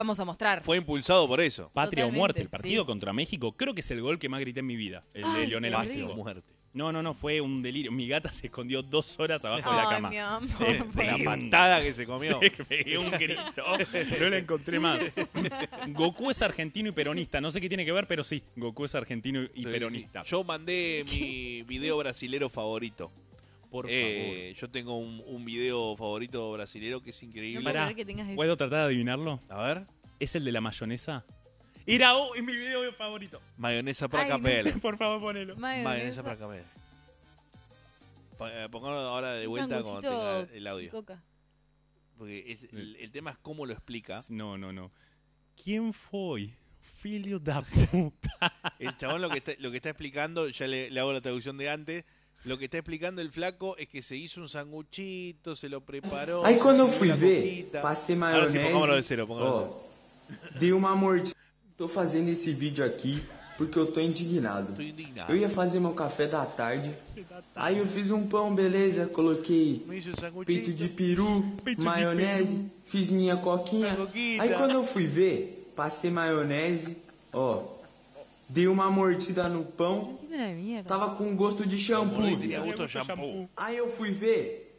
vamos a mostrar. Fue impulsado por eso. Patria o Totalmente, muerte, el partido sí. contra México. Creo que es el gol que más grité en mi vida, el de Ay, Lionel qué Messi. Patria rico. o muerte. No, fue un delirio. Mi gata se escondió 2 horas abajo de la Ay, cama. mi amor. La patada que se comió. Pegué un grito. No la encontré más. Goku es argentino y peronista. No sé qué tiene que ver, pero sí. Goku es argentino y peronista. Yo mandé mi video brasilero favorito. Por favor. Yo tengo un video favorito brasilero que es increíble. No puedo Pará, creer que tengas eso. ¿puedo tratar de adivinarlo? A ver. ¿Es el de la mayonesa? Era es mi video favorito. Mayonesa para Ay, capel. Por favor, ponelo. Mayonesa para capel. Póngalo ahora de Un vuelta cuando sanguchito tenga el y audio. coca. Porque el tema es cómo lo explica. No. ¿Quién fue? Filho da puta. El chabón lo que está explicando, ya le hago la traducción de antes. Lo que está explicando el flaco es que se hizo un sanguchito, se lo preparó. Aí quando eu se fui sirvió la ver, coquita. passei Ahora sí, maionese. pongámoslo de cero, pongámoslo de cero. Ó, dei uma mordida. Tô fazendo esse vídeo aqui porque eu tô indignado. Tô indignado. Eu ia fazer meu café da tarde. Aí eu fiz um pão, beleza? Coloquei Me hizo un sanguchito. peito de peru, maionese, fiz minha coquinha. Minha coquita. Aí quando eu fui ver, passei maionese, ó. Dei uma mordida no pão, Necesito una mierda. tava com gosto de shampoo. Mordí, tenía gusto de shampoo. Aí eu fui ver,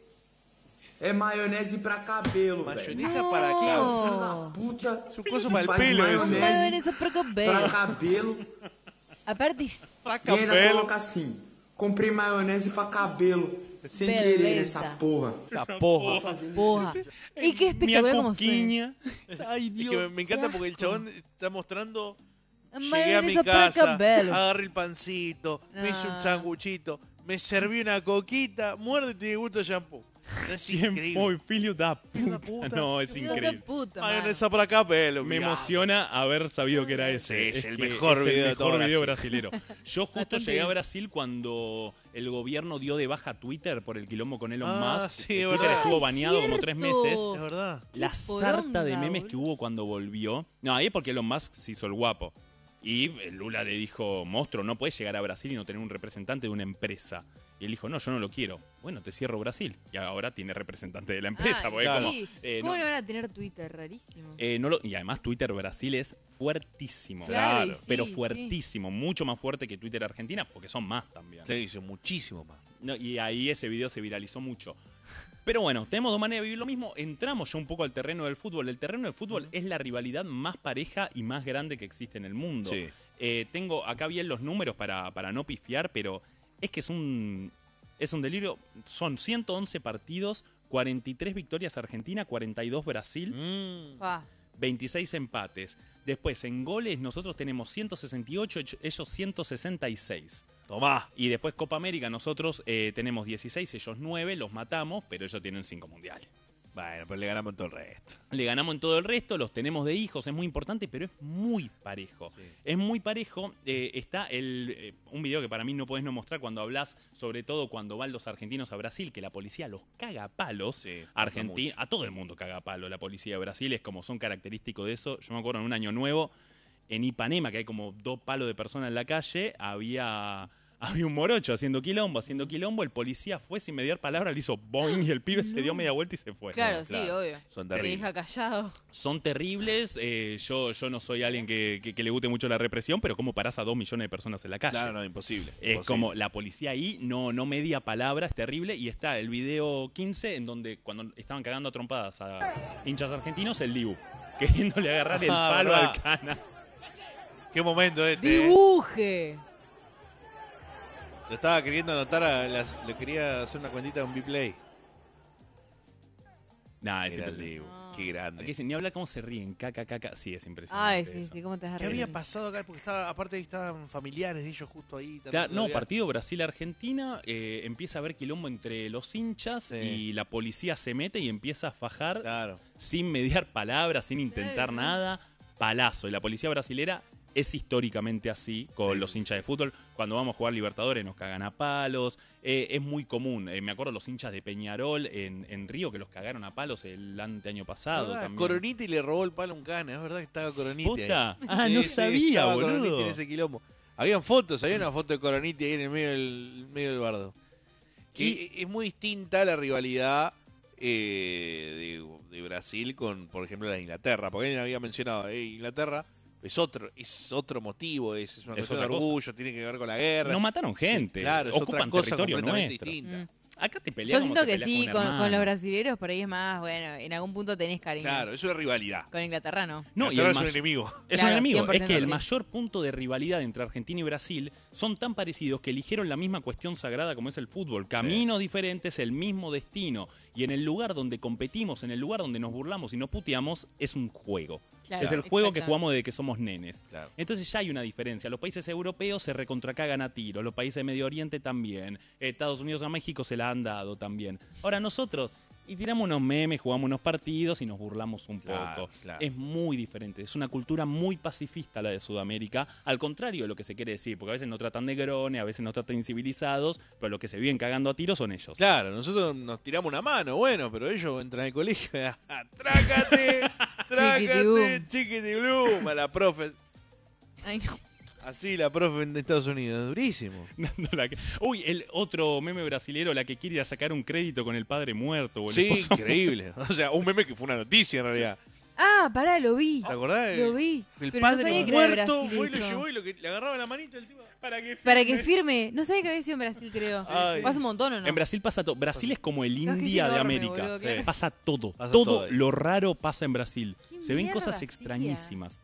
é maionese pra cabelo, velho. Mayonesa para Que acá. filho da puta. Es un coso que para el faz pelo eso. maionese Mayonesa para pra cabelo. cabelo. Aparte, Para E ainda cabelo. coloca assim, comprei maionese pra cabelo. Sem Beleza. querer nessa porra. Esa porra. porra. Y qué espectacular como suena. Ay, Es Dios. que me encanta qué porque el asco. chabón está mostrando. Llegué a mi Mayonesa para casa, cabelo. agarré el pancito, me hice un Ah. sanguchito, me serví una coquita, muérdete de gusto de shampoo. Es ¿Quién increíble. fue? Filho da da puta. puta. No, es Hijo de increíble. puta, mano. Mayonesa para cabelo. Me mirá. emociona haber sabido que era ese. Sí, es el que mejor es video de el todo mejor video Brasil. brasilero. Yo justo Bastante llegué a bien. Brasil cuando el gobierno dio de baja Twitter por el quilombo con Elon Ah, Musk. sí, Twitter es verdad. estuvo Ah, baneado es como 3 cierto. meses. Es verdad. La Qué sarta de poronga, memes que boludo. hubo cuando volvió. No, ahí es porque Elon Musk se hizo el guapo. Y Lula le dijo, monstruo, no puedes llegar a Brasil y no tener un representante de una empresa. Y él dijo, no, yo no lo quiero. Bueno, te cierro Brasil. Y ahora tiene representante de la empresa. Ay, Porque claro. como, sí. no, ¿Cómo no van a tener Twitter? Rarísimo. y además Twitter Brasil es fuertísimo. Claro, y sí, pero sí. fuertísimo. Mucho más fuerte que Twitter Argentina, porque son más también. Se hizo muchísimo más. No, y ahí ese video se viralizó mucho. Pero bueno, tenemos dos maneras de vivir lo mismo. Entramos ya un poco al terreno del fútbol. El terreno del fútbol es la rivalidad más pareja y más grande que existe en el mundo. Sí. Tengo acá bien los números para no pifiar, pero es que es un delirio. Son 111 partidos, 43 victorias Argentina, 42 Brasil, Fa. 26 empates. Después, en goles, nosotros tenemos 168, ellos 166. Tomá. Y después Copa América, nosotros tenemos 16, ellos 9, los matamos, pero ellos tienen 5 mundiales. Bueno, pero le ganamos en todo el resto. Le ganamos en todo el resto, los tenemos de hijos, es muy importante, pero es muy parejo. Sí. Es muy parejo. Está un video que para mí no podés no mostrar cuando hablas, sobre todo cuando van los argentinos a Brasil, que la policía los caga a palos. Sí, pasa mucho. A todo el mundo caga a palo la policía de Brasil, es como son característicos de eso. Yo me acuerdo en un año nuevo, en Ipanema, que hay como 2 palos de personas en la calle, había un morocho haciendo quilombo, el policía fue sin mediar palabra, le hizo boing y el pibe se dio media vuelta y se fue. Claro, claro. sí, obvio. Son Te terribles. deja callado. Son terribles, yo no soy alguien que le guste mucho la represión, pero ¿cómo parás a 2 millones de personas en la calle? Claro, no, imposible. Es imposible. como la policía ahí no media palabra, es terrible. Y está el video 15 en donde cuando estaban cagando a trompadas a hinchas argentinos, el Dibu, queriéndole agarrar el palo verdad. al Cana. Qué momento este. ¡Dibuje! Lo estaba queriendo anotar, le quería hacer una cuentita de un B-Play. Nah, es Era el impresionante. Dibu. No. Qué grande. Aquí dicen, ni habla cómo se ríen, caca. Sí, es impresionante. Ay, sí, eso. sí, ¿cómo te vas a ¿Qué reír? había pasado acá? Porque aparte ahí estaban familiares de ellos justo ahí. No, partido Brasil-Argentina, empieza a haber quilombo entre los hinchas Sí. y la policía se mete y empieza a fajar Claro. sin mediar palabras, sin intentar Claro. nada, palazo. Y la policía brasilera es históricamente así con los hinchas de fútbol. Cuando vamos a jugar Libertadores nos cagan a palos. Es muy común. Me acuerdo los hinchas de Peñarol en Río que los cagaron a palos el año pasado. ¿Verdad? También. Coroniti le robó el palo a un Cana, es verdad que estaba Coroniti ¿Posta? ahí. Ah, no sabía, estaba boludo. Coroniti en ese quilombo. Había una foto de Coroniti ahí en el medio del bardo. Que es muy distinta la rivalidad de Brasil con, por ejemplo, la de Inglaterra. Porque alguien había mencionado, Inglaterra es otro motivo, es una Es cuestión de otra cosa. orgullo, tiene que ver con la guerra. No mataron gente, Sí, claro, es ocupan otra cosa territorio completamente nuestro. distinta. Acá te Yo peleas como siento te que peleas sí, un con hermano. los brasileños por ahí es más, bueno, en algún punto tenés cariño. Claro, es una rivalidad. Con Inglaterra no. No, y Inglaterra el es un mas- enemigo. Es Claro, un enemigo. Es 100% que el sí. mayor punto de rivalidad entre Argentina y Brasil son tan parecidos que eligieron la misma cuestión sagrada como es el fútbol. Caminos diferentes, el mismo destino. Y en el lugar donde competimos, en el lugar donde nos burlamos y nos puteamos, es un juego. Claro, Es el juego que exactamente. jugamos desde que somos nenes. Claro. Entonces ya hay una diferencia. Los países europeos se recontracagan a tiros, los países de Medio Oriente también, Estados Unidos a México se la han dado también. Ahora nosotros, y tiramos unos memes, jugamos unos partidos y nos burlamos un Claro, poco. claro. Es muy diferente, es una cultura muy pacifista la de Sudamérica, al contrario de lo que se quiere decir, porque a veces nos tratan de grones, a veces nos tratan incivilizados, pero los que se viven cagando a tiros son ellos. Claro, nosotros nos tiramos una mano, bueno, pero ellos entran al colegio, trácate, trácate, chiquitiblum, a la profe. Ay, no. Así la profe de Estados Unidos, durísimo. Uy, el otro meme brasilero, la que quiere ir a sacar un crédito con el padre muerto o el Sí, esposo increíble. O sea, un meme que fue una noticia en realidad. Ah, pará, lo vi. ¿Te acordás? Lo vi. El pero no padre sabía que era de muerto Brasil fue y lo eso. llevó y le agarraba la manita el tipo. Para que firme. No sabía que había sido en Brasil, creo. Ay. Pasa un montón, ¿o no? En Brasil pasa todo. Brasil es como el que es India de enorme, América. boludo, claro. Pasa todo. Pasa todo todo ahí. lo raro pasa en Brasil. ¿Qué Se ven mierda cosas hacía? extrañísimas.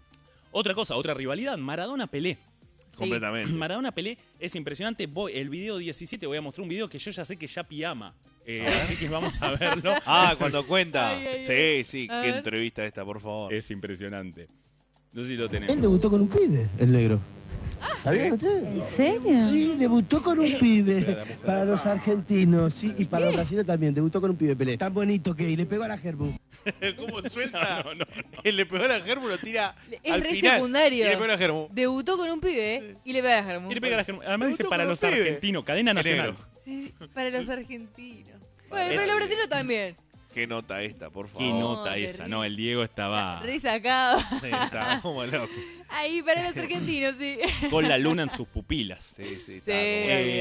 Otra cosa, otra rivalidad. Maradona-Pelé. Completamente. Maradona-Pelé es impresionante. El video 17, voy a mostrar un video que yo ya sé que Yapi ama. Así que vamos a verlo. Ah, cuando cuenta. Ay, ay, Sí, ay. sí, A qué ver. entrevista esta, por favor. Es impresionante. No sé si lo Él tenemos. debutó con un pibe, el negro. ¿Sabía usted? ¿En serio? Sí, debutó con un pibe. Para los argentinos, sí, y para los brasileños también. Debutó con un pibe, Pelé. Tan bonito que y le pegó a la Gerbu. ¿Cómo suelta? No, no, Él le pegó a la Germu, lo tira Es al re final. secundario. Y le pegó a la Germu. Debutó con un pibe y le pega a Germán. Y le pega a la germ- Además dice Debutó para con los un pibe. argentinos, cadena nacional. Negro. Sí, para los argentinos. Bueno, pero los brasileños también. Qué nota esta, por Qué favor. nota esa, terrible. ¿no? El Diego estaba Re sacado. Sí, está como loco. Ahí, para los argentinos, sí. con la luna en sus pupilas. Sí, sí, Sí. está como-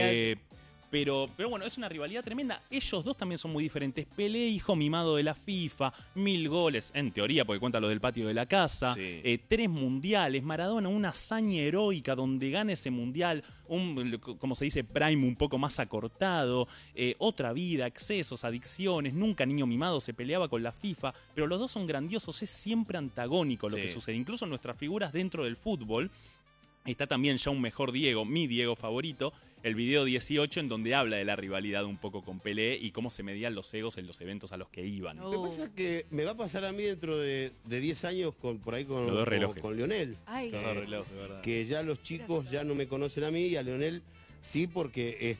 Pero bueno, es una rivalidad tremenda. Ellos dos también son muy diferentes. Pelé, hijo mimado de la FIFA, 1000 goles, en teoría, porque cuenta lo del patio de la casa, Sí. 3 mundiales, Maradona, una hazaña heroica donde gana ese mundial, como se dice, prime un poco más acortado, otra vida, excesos, adicciones, nunca niño mimado, se peleaba con la FIFA, pero los dos son grandiosos, es siempre antagónico lo Sí. que sucede. Incluso nuestras figuras dentro del fútbol. Está también ya un mejor Diego, mi Diego favorito, el video 18 en donde habla de la rivalidad un poco con Pelé y cómo se medían los egos en los eventos a los que iban. Oh. Lo que pasa es que me va a pasar a mí dentro de 10 años por ahí con, Los dos relojes. con Leonel. Ay, Los dos relojes, ¿verdad? Que ya los chicos ya no me conocen a mí y a Leonel sí porque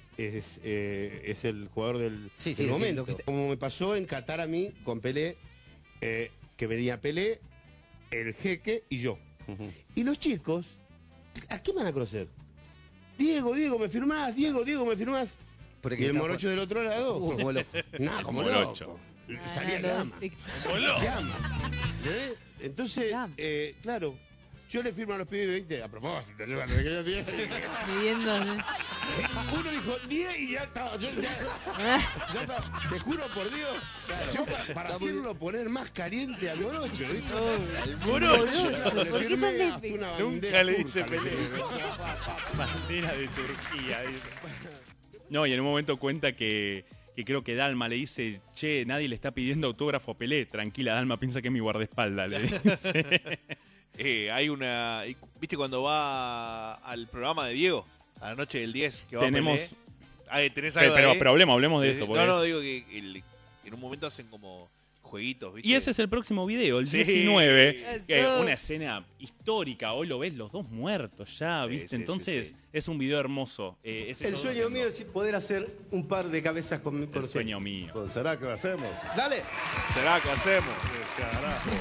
es el jugador del, Sí, del sí, momento. lo que está- Como me pasó en Qatar a mí con Pelé, que venía Pelé, el Jeque y yo. Y los chicos, ¿a quién van a conocer? Diego, ¿me firmás? Diego, ¿me firmás? Porque Y el está- morocho del otro lado. Como loco. No, como Morocho. loco. Salía en llama. Llama. ¿Eh? Entonces, Llama. claro, yo le firmo a los pibes 20, a propósito, yo cuando me quería 10, Midiendo. uno dijo 10 y ya estaba, yo ya estaba, te juro por Dios, yo para hacerlo poner más caliente al morocho, ¿viste? El morocho. Claro, le ¿Por qué firmé tan hasta despe- una Nunca bandera le dice turca, Pelé. Bandera de Turquía, dice. No, y en un momento cuenta que creo que Dalma le dice, che, nadie le está pidiendo autógrafo a Pelé. Tranquila, Dalma piensa que es mi guardaespaldas. Le dice. Hay una... ¿Viste cuando va al programa de Diego? A la noche del 10, que va Tenemos... ¿Tenés algo Pero, ahí? hablemos de Sí, eso. sí. porque No, es- digo que en un momento hacen como jueguitos, ¿viste? Y ese es el próximo video, el Sí. 19. que Eso. una escena histórica. Hoy lo ves los dos muertos ya, Sí, ¿viste? sí, Entonces, sí, sí. es un video hermoso. Ese El yo sueño lo tengo. mío es poder hacer un par de cabezas con El usted. sueño mío. Pues, ¿será que lo hacemos? Dale. ¿Será que hacemos? Carajo.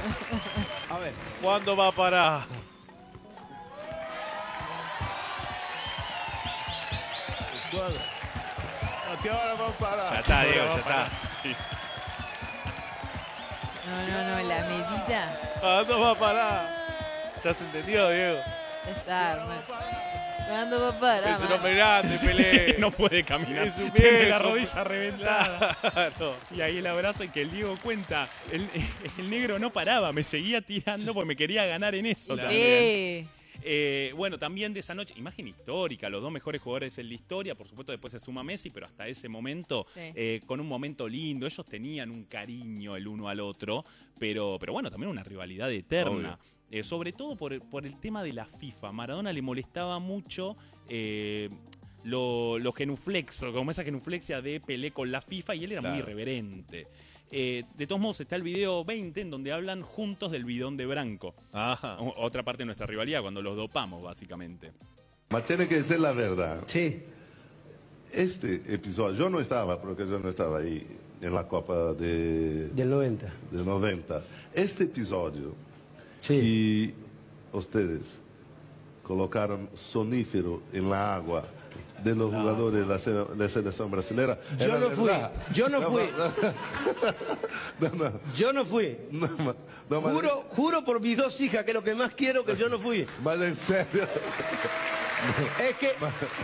A ver. ¿Cuándo va a parar? ¿Cuándo? ¿A qué hora vamos a parar? Ya está, Diego, ya está. Sí. No, la medita. ¿Cuándo va a parar? ¿Ya se entendió, Diego? Ya está, hermano. Cuando papá. Es un hombre grande, Pelé. No puede caminar. Es un Tiene viejo. la rodilla reventada. Claro. Y ahí el abrazo y que el Diego cuenta. El negro no paraba, me seguía tirando porque me quería ganar en eso también. Bueno, también de esa noche, imagen histórica, los dos mejores jugadores en la historia, por supuesto después se suma Messi, pero hasta ese momento, con un momento lindo, ellos tenían un cariño el uno al otro, pero bueno, también una rivalidad eterna. Sobre todo por el tema de la FIFA. Maradona le molestaba mucho lo genuflexo, como esa genuflexia de Pelé con la FIFA, y él era muy irreverente. De todos modos está el video 20 en donde hablan juntos del bidón de Branco. Ajá. Otra parte de nuestra rivalidad, cuando los dopamos, básicamente. Ma tiene que ser la verdad. Sí. Este episodio, yo no estaba, porque yo no estaba ahí en la Copa Del 90. del 90. Este episodio, Sí. y ustedes colocaron sonífero en la agua de los jugadores de la selección brasileña. Yo no fui. Yo no fui. No. Yo no fui. No, mas- Juro por mis dos hijas, que es lo que más quiero, que yo no fui. Mas en serio. Es que...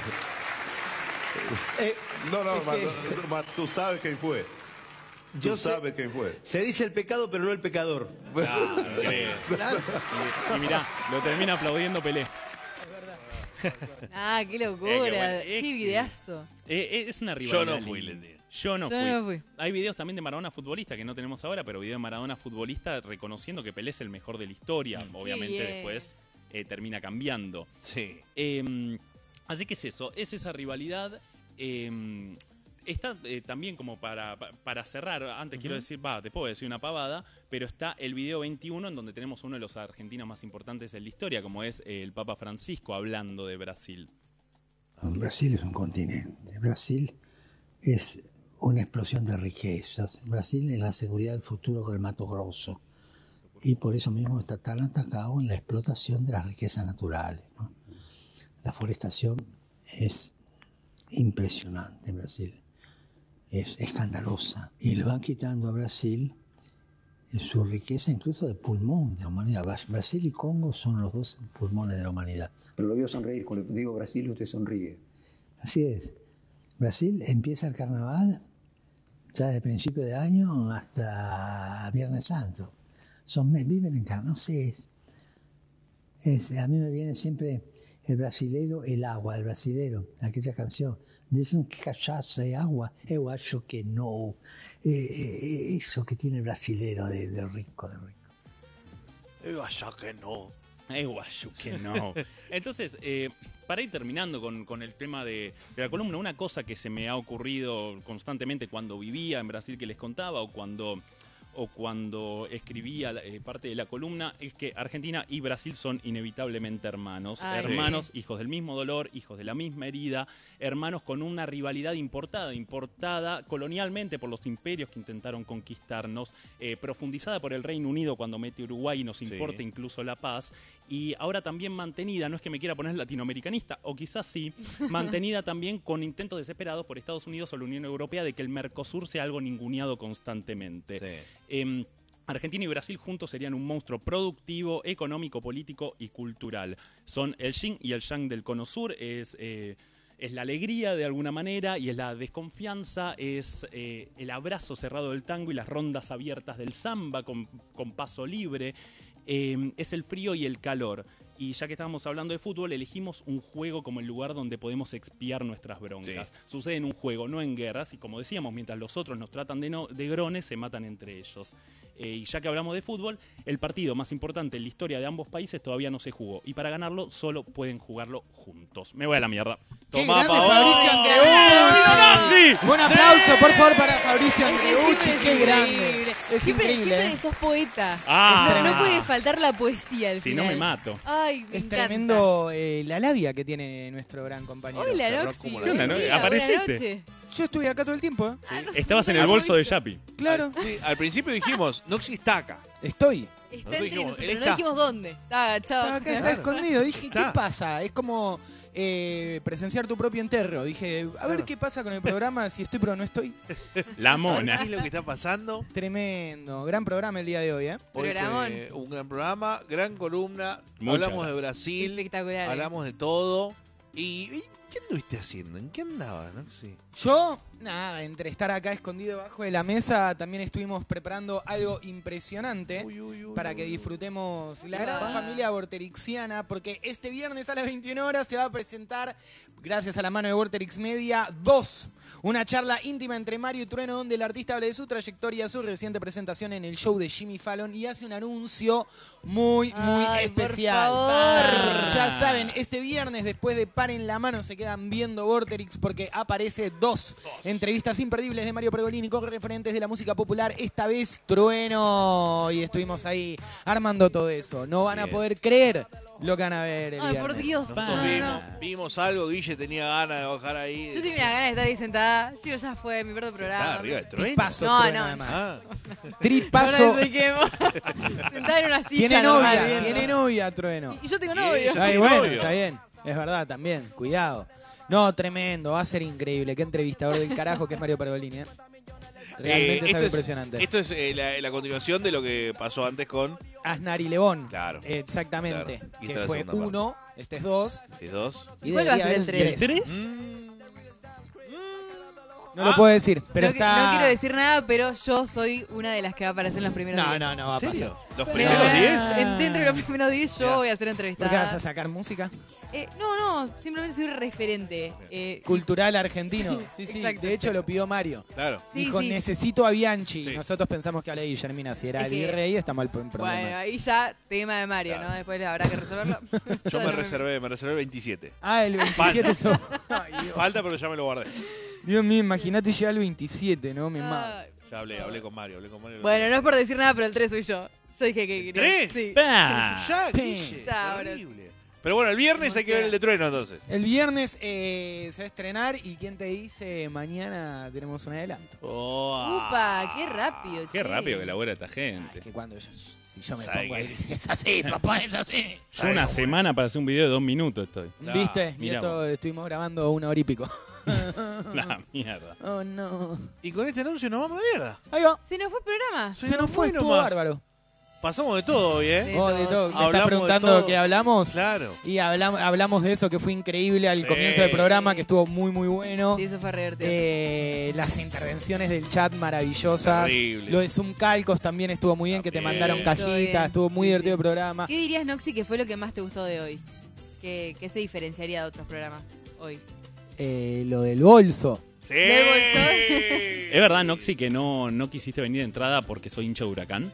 No, es que mas tú sabes quién fue. yo Tú sé- sabes quién fue. Se dice el pecado, pero no el pecador. Increíble. Y mirá, lo termina aplaudiendo Pelé. Ah, qué locura. bueno, Qué videazo. Es una Yo rivalidad. no fui, linda. les digo. Yo no Yo no fui. Hay videos también de Maradona futbolista que no tenemos ahora, pero video de Maradona futbolista reconociendo que Pelé es el mejor de la historia. Obviamente bien. después termina cambiando. Sí. Así que es eso, es esa rivalidad. Está también como para cerrar, antes quiero decir, te puedo decir una pavada, pero está el video 21 en donde tenemos uno de los argentinos más importantes en la historia, como es el Papa Francisco hablando de Brasil. Brasil es un continente. Brasil es una explosión de riquezas. Brasil es la seguridad del futuro con el Mato Grosso. Y por eso mismo está tan atacado en la explotación de las riquezas naturales, ¿no? La forestación es impresionante en Brasil. Es escandalosa. Y le van quitando a Brasil su riqueza incluso de pulmón de la humanidad. Brasil y Congo son los dos pulmones de la humanidad. Pero lo veo sonreír. Cuando digo Brasil, usted sonríe. Así es. Brasil empieza el carnaval ya de principio de año hasta Viernes Santo. Viven en carnaval. No sé, a mí me viene siempre el brasilero, el agua, el brasilero, aquella canción. Dicen que cachaça es agua. Yo acho que no. Eso que tiene el brasilero de rico, de rico. Yo acho que no. Guayo que no. Entonces, para ir terminando con el tema de la columna, una cosa que se me ha ocurrido constantemente cuando vivía en Brasil que les contaba o cuando escribía parte de la columna es que Argentina y Brasil son inevitablemente hermanos. Ay, Hermanos, sí. hijos del mismo dolor, hijos de la misma herida, hermanos con una rivalidad importada colonialmente por los imperios que intentaron conquistarnos, profundizada por el Reino Unido cuando mete Uruguay y nos importa incluso la paz, y ahora también mantenida, no es que me quiera poner latinoamericanista, o quizás sí, mantenida también con intentos desesperados por Estados Unidos o la Unión Europea de que el Mercosur sea algo ninguneado constantemente. Argentina y Brasil juntos serían un monstruo productivo, económico, político y cultural. Son el yin y el yang del Cono Sur, es la alegría de alguna manera y es la desconfianza, es el abrazo cerrado del tango y las rondas abiertas del samba con paso libre, es el frío y el calor. Y ya que estábamos hablando de fútbol, elegimos un juego como el lugar donde podemos expiar nuestras broncas. Sucede en un juego, no en guerras, y como decíamos, mientras los otros nos tratan de grones, se matan entre ellos. Y ya que hablamos de fútbol, el partido más importante en la historia de ambos países todavía no se jugó. Y para ganarlo, solo pueden jugarlo juntos. Me voy a la mierda. ¡Qué Tomá, grande Paolo. Fabricio Andreucci! ¡Sí! Un aplauso, por favor, para Fabricio Es que Andreucci. siempre ¡Qué es grande! increíble. Es Siempre increíble, ¿eh? sos poeta. Ah. Pero no puede faltar la poesía al Si final. no me mato. Ay, me Es encanta. tremendo la labia que tiene nuestro gran compañero. Hola, Cerró Noxi. como la ¿Qué onda, Buen no? día, ¿Apareciste? buenas noches. Yo estuve acá todo el tiempo, ¿eh? Ah, no sé, Estabas en no el lo bolso de había visto. Yapi. Claro. Sí, al principio dijimos, Noxi está acá. Estoy. Está Nosotros entre dijimos, nosotros, él no está. dijimos dónde. Está agachado. Acá está escondido. Dije, ¿qué Está. pasa? Es como presenciar tu propio entierro. Dije, a ver Claro. qué pasa con el programa, si estoy pero no estoy. La A ver mona. ¿Qué es lo que está pasando? Tremendo. Gran programa el día de hoy, ¿eh? Hoy Programón. fue un gran programa, gran columna. Muchas Hablamos de Brasil, Espectacular. hablamos de todo. ¿Y qué anduviste haciendo? ¿En qué andabas? No sé. Yo, nada, entre estar acá escondido debajo de la mesa, también estuvimos preparando algo impresionante para que disfrutemos la gran familia vorterixiana, porque este viernes a las 21 horas se va a presentar, gracias a la mano de Vorterix Media, 2. Una charla íntima entre Mario y Trueno, donde el artista habla de su trayectoria, su reciente presentación en el show de Jimmy Fallon y hace un anuncio muy especial. Por favor. Ya saben, este viernes, después de Paren la Mano, se quedan viendo Vorterix porque aparece 2 entrevistas imperdibles de Mario Pergolini con referentes de la música popular, esta vez Trueno. Y estuvimos ahí armando todo eso. No van a poder creer lo que van a ver el Ay, viernes. por Dios. Vimos algo, Guille tenía ganas de bajar ahí. Yo tenía ganas de estar ahí sentada. Yo ya fue mi propio programa. Está arriba de Trueno. Tripazo, No, Trueno, no. además. No Tripazo. la desubquemos. Sentada en una silla. Tiene normal, novia, viendo. tiene novia, Trueno. Y yo tengo novio. Ay, bueno, está bien. Es verdad, también. Cuidado. No, tremendo. Va a ser increíble. Qué entrevistador del carajo que es Mario Pergolini, ¿eh? Realmente es algo impresionante. Esto es la continuación de lo que pasó antes con Aznar y Lebón. Claro. Exactamente. Claro. Y Que esta es la fue segunda 1, este es 2. ¿Es 2? Y ¿Cuál va a debería ser el haber 3? un 3. No lo puedo decir, pero no, está... no quiero decir nada, pero yo soy una de las que va a aparecer en los primeros 10. No va a pasar. ¿Los primeros 10? Dentro de los primeros 10 yo voy a ser entrevistada. ¿Por qué vas a sacar música? No, simplemente soy referente. Cultural argentino. Sí, Exacto. de hecho lo pidió Mario. Claro. Sí, Dijo, sí. necesito a Bianchi. Sí. Nosotros pensamos que habla de Guillermina. Si era Es el que- virrey, estamos en problemas. Bueno, ahí ya tema de Mario, Claro. ¿no? Después habrá que resolverlo. Yo me reservé el 27. Ah, el 27 sos... Ay, Dios. Falta, pero ya me lo guardé. Dios mío, imagínate llegar al 27, ¿no? Me mato. Ay. Ya hablé con Mario. Bueno, no es por decir nada, pero el 3 soy yo. Yo dije que quería. ¿3? Sí. Ya, Pim. Guille, Chao, terrible. Pero bueno, el viernes hay que ver el de Trueno entonces. El viernes se va a estrenar y ¿quién te dice? Mañana tenemos un adelanto. Upa, qué rápido. Qué che. rápido que labora esta gente. Que cuando si yo me ¿Sabe pongo qué? ahí, es así, papá, es así. Yo una semana para hacer un video de 2 minutos estoy. ¿Viste? Y Mirá esto estuvimos grabando 1 hora y pico. La mierda. Oh, no. Y con este anuncio nos vamos a mierda. Ahí va. Se nos fue el programa. Se nos fue, estuvo nomás. bárbaro. Pasamos de todo hoy, ¿eh? De Oh, de todo, todo. sí. ¿Me estás Hablamos de preguntando todo. qué hablamos? Claro. Y hablamos de eso que fue increíble al Sí. comienzo del programa, que estuvo muy, muy bueno. Sí, eso fue re divertido. Las intervenciones del chat maravillosas. Terrible. Lo de Zoom Calcos también estuvo muy bien, que te También. mandaron Estuvo cajitas. bien. Estuvo muy Sí, divertido sí. el programa. ¿Qué dirías, Noxy, que fue lo que más te gustó de hoy? ¿Qué se diferenciaría de otros programas hoy? Lo del bolso. Sí. ¿Del bolso? ¿Es verdad, Noxy, que no quisiste venir de entrada porque soy hincha de Huracán?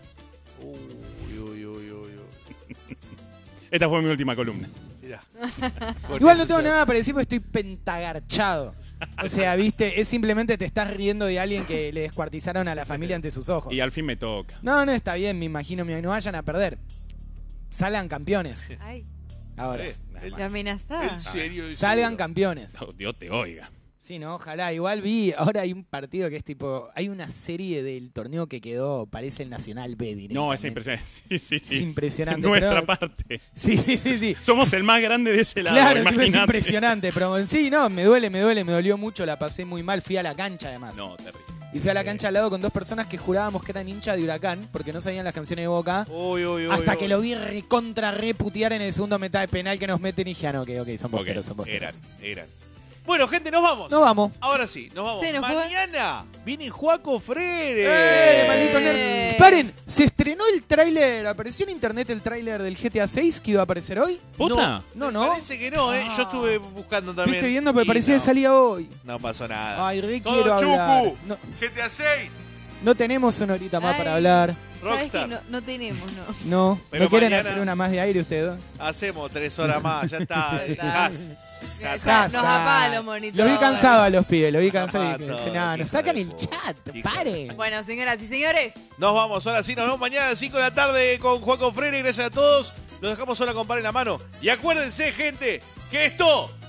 Uy. Esta fue mi última columna. Mirá. Igual no tengo nada para decir porque estoy pentagarchado. O sea, viste, es simplemente te estás riendo de alguien que le descuartizaron a la familia ante sus ojos. Y al fin me toca. No, está bien, me imagino, no vayan a perder. Salgan campeones. Ay, Ahora. la amenazada. ¿En serio? Salgan campeones. Oh, Dios te oiga. Sí, no, ojalá. Igual ahora hay un partido que es tipo, hay una serie del torneo que quedó, parece el Nacional B directamente. No, es impresionante. Sí. Es impresionante. Nuestra pero- parte. Sí. Somos el más grande de ese lado, Claro, es imagínate. impresionante. Pero sí, no, me dolió mucho, la pasé muy mal. Fui a la cancha además. No, terrible. Y fui a la cancha al lado con 2 personas que jurábamos que eran hinchas de Huracán, porque no sabían las canciones de Boca. Hasta que lo vi recontra reputear en el segundo mitad de penal que nos meten y dije, no, ok, son bosteros, son bosteros. Eran. Bueno, gente, nos vamos. Nos vamos. Ahora sí, nos vamos. Se nos fue. Mañana viene Juaco Freire. Maldito nerd. Paren, se estrenó el tráiler, apareció en internet el tráiler del GTA 6 que iba a aparecer hoy. ¿Puta? No. Parece que no, ¿eh? Yo estuve buscando también. Viste viendo, pero y parecía no, que salía hoy. No pasó nada. Ay, re Todo quiero hablar. chucu. No, GTA 6. no tenemos una horita más Ay. para hablar. ¿Sabes que Rockstar. no tenemos, no? No, Pero ¿no quieren mañana- hacer una más de aire ustedes? Hacemos 3 horas más, ya está. Ya Ya nos apagan los monitores. Los vi cansados a los pibes, los vi cansados y Zapatos, dije, no, nos hijo sacan de el puta, chat, hijo de paren. Bueno, señoras y señores, Nos vamos, ahora sí, nos vemos mañana a las 5 de la tarde con Juaco Freire. Gracias a todos. Los dejamos ahora con par en la mano. Y acuérdense, gente, que esto